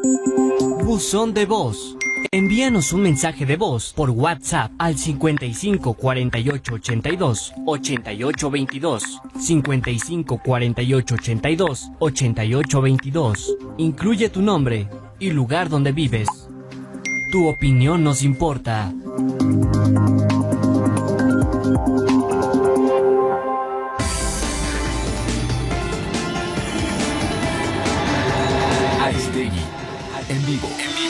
Buzón de voz. Envíanos un mensaje de voz por WhatsApp al 55 48 82 88 22. 55 48 82 88 22. Incluye tu nombre y lugar donde vives. Tu opinión nos importa. Aristegui, en vivo.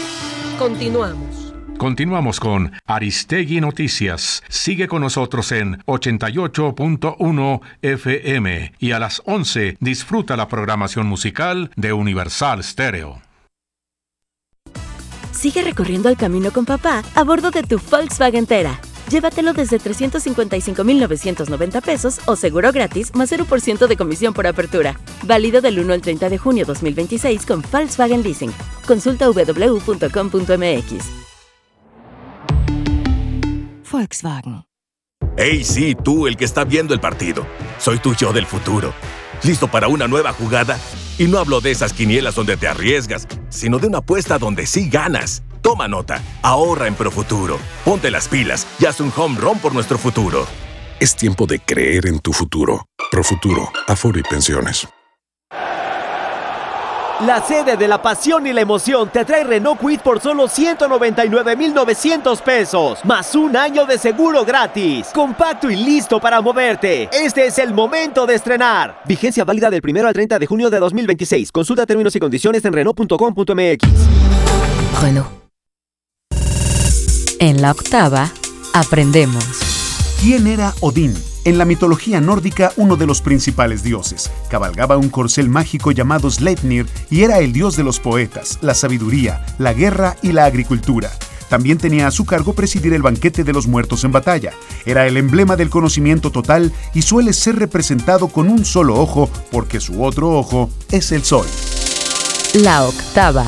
Continuamos con Aristegui Noticias. Sigue con nosotros en 88.1 FM y a las 11 disfruta la programación musical de Universal Stereo. Sigue recorriendo el camino con papá a bordo de tu Volkswagen Tera. Llévatelo desde 355,990 pesos o seguro gratis más 0% de comisión por apertura. Válido del 1 al 30 de junio 2026 con Volkswagen Leasing. Consulta www.com.mx. Volkswagen. Hey, sí, tú, el que está viendo el partido. Soy tu yo del futuro. ¿Listo para una nueva jugada? Y no hablo de esas quinielas donde te arriesgas, sino de una apuesta donde sí ganas. Toma nota, ahorra en Profuturo. Ponte las pilas y haz un home run por nuestro futuro. Es tiempo de creer en tu futuro. Profuturo, Afore y Pensiones. La sede de la pasión y la emoción te trae Renault Kwid por solo 199,900 pesos, más un año de seguro gratis. Compacto y listo para moverte. Este es el momento de estrenar. Vigencia válida del 1 al 30 de junio de 2026. Consulta términos y condiciones en Renault.com.mx. Renault. En la octava, aprendemos. ¿Quién era Odín? En la mitología nórdica, uno de los principales dioses. Cabalgaba un corcel mágico llamado Sleipnir y era el dios de los poetas, la sabiduría, la guerra y la agricultura. También tenía a su cargo presidir el banquete de los muertos en batalla. Era el emblema del conocimiento total y suele ser representado con un solo ojo porque su otro ojo es el sol. La octava.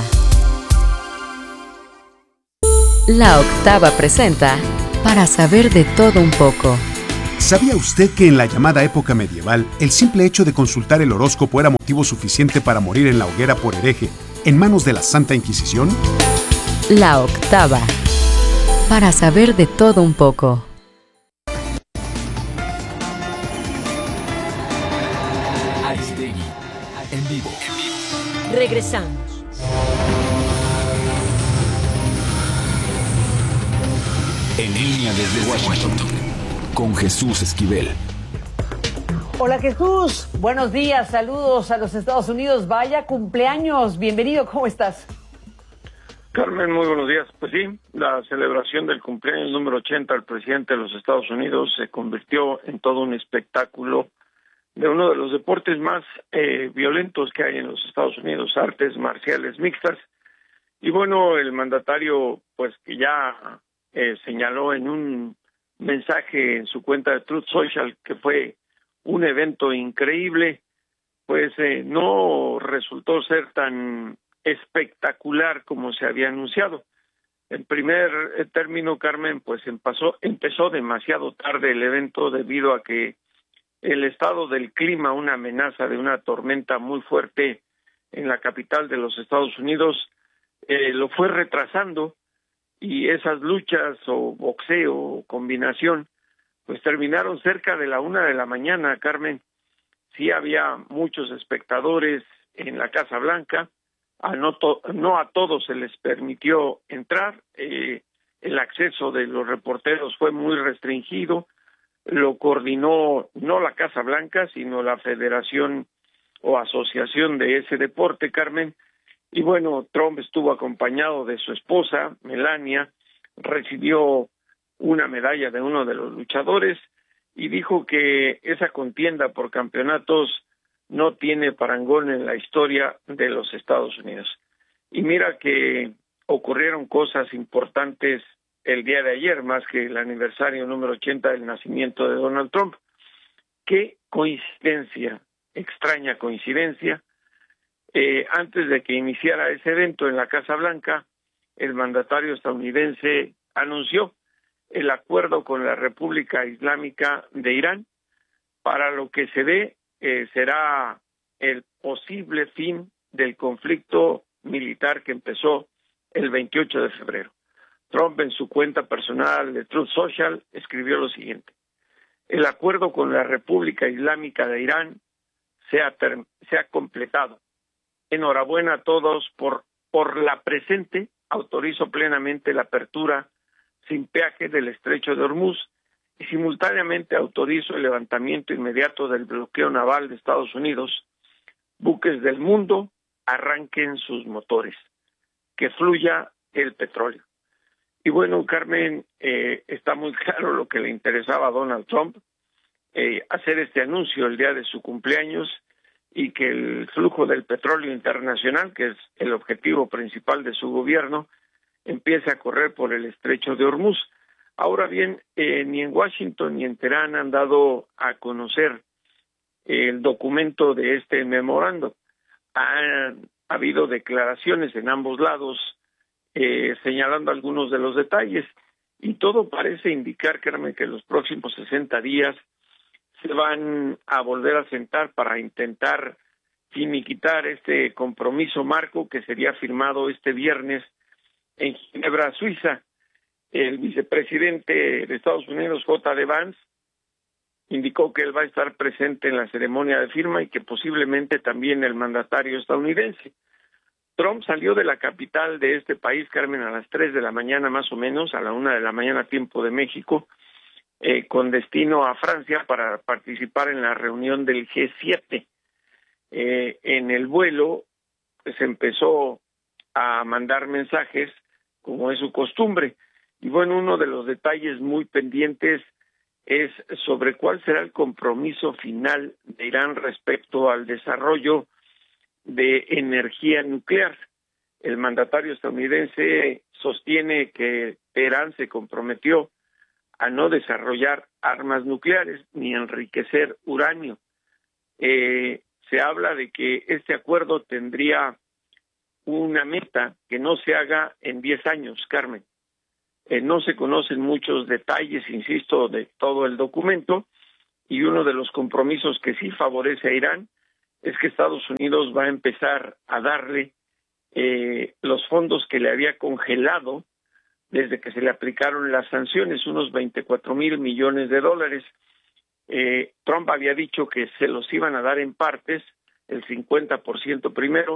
La octava presenta Para saber de todo un poco. ¿Sabía usted que en la llamada época medieval, el simple hecho de consultar el horóscopo era motivo suficiente para morir en la hoguera por hereje, en manos de la Santa Inquisición? La octava. Para saber de todo un poco. Aristegui, en vivo. Regresamos. En línea desde Washington, con Jesús Esquivel. Hola Jesús, buenos días, saludos a los Estados Unidos, vaya cumpleaños, bienvenido, ¿cómo estás? Carmen, muy buenos días. Pues sí, la celebración del cumpleaños número 80 del presidente de los Estados Unidos se convirtió en todo un espectáculo de uno de los deportes más violentos que hay en los Estados Unidos, artes marciales mixtas. Y bueno, el mandatario, pues que ya señaló en un mensaje en su cuenta de Truth Social que fue un evento increíble, pues no resultó ser tan espectacular como se había anunciado. En primer término, Carmen, pues empezó demasiado tarde el evento debido a que el estado del clima, una amenaza de una tormenta muy fuerte en la capital de los Estados Unidos, lo fue retrasando, y esas luchas o boxeo o combinación pues terminaron cerca de la 1 de la mañana, Carmen. Sí había muchos espectadores en la Casa Blanca, no a todos se les permitió entrar, el acceso de los reporteros fue muy restringido, lo coordinó no la Casa Blanca, sino la Federación o Asociación de ese deporte, Carmen. Y bueno, Trump estuvo acompañado de su esposa, Melania, recibió una medalla de uno de los luchadores y dijo que esa contienda por campeonatos no tiene parangón en la historia de los Estados Unidos. Y mira que ocurrieron cosas importantes el día de ayer, más que el aniversario número 80 del nacimiento de Donald Trump. Qué coincidencia, extraña coincidencia. Antes de que iniciara ese evento en la Casa Blanca, el mandatario estadounidense anunció el acuerdo con la República Islámica de Irán, para lo que se ve será el posible fin del conflicto militar que empezó el 28 de febrero. Trump, en su cuenta personal de Truth Social, escribió lo siguiente: el acuerdo con la República Islámica de Irán se ha completado. Enhorabuena a todos por la presente. Autorizo plenamente la apertura sin peaje del estrecho de Hormuz y simultáneamente autorizo el levantamiento inmediato del bloqueo naval de Estados Unidos. Buques del mundo, arranquen sus motores, que fluya el petróleo. Y bueno, Carmen, está muy claro lo que le interesaba a Donald Trump, hacer este anuncio el día de su cumpleaños y que el flujo del petróleo internacional, que es el objetivo principal de su gobierno, empiece a correr por el estrecho de Hormuz. Ahora bien, ni en Washington ni en Teherán han dado a conocer el documento de este memorando. Ha habido declaraciones en ambos lados señalando algunos de los detalles y todo parece indicar, Carmen, que en los próximos 60 días se van a volver a sentar para intentar finiquitar este compromiso marco que sería firmado este viernes en Ginebra, Suiza. El vicepresidente de Estados Unidos, J.D. Vance, indicó que él va a estar presente en la ceremonia de firma y que posiblemente también el mandatario estadounidense. Trump salió de la capital de este país, Carmen, a las 3 de la mañana más o menos, a la 1 de la mañana tiempo de México, con destino a Francia para participar en la reunión del G7. En el vuelo se empezó a mandar mensajes, como es su costumbre. Y bueno, uno de los detalles muy pendientes es sobre cuál será el compromiso final de Irán respecto al desarrollo de energía nuclear. El mandatario estadounidense sostiene que Teherán se comprometió a no desarrollar armas nucleares ni enriquecer uranio. Se habla de que este acuerdo tendría una meta que no se haga en 10 años, Carmen. No se conocen muchos detalles, insisto, de todo el documento, y uno de los compromisos que sí favorece a Irán es que Estados Unidos va a empezar a darle los fondos que le había congelado desde que se le aplicaron las sanciones, unos 24,000 millones de dólares. Trump había dicho que se los iban a dar en partes, el 50% primero,